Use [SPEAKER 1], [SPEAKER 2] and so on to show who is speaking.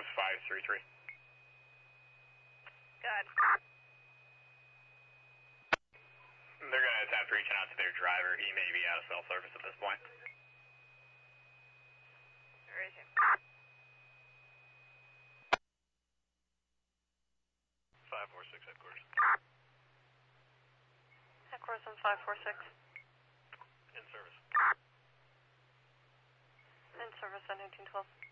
[SPEAKER 1] service 533.
[SPEAKER 2] Good.
[SPEAKER 1] They're going to attempt reaching out to their driver. He may be out of cell service at this point.
[SPEAKER 2] Where is he?
[SPEAKER 1] 546 headquarters.
[SPEAKER 2] Headquarters on 546.
[SPEAKER 1] In service.
[SPEAKER 2] In service on 1812.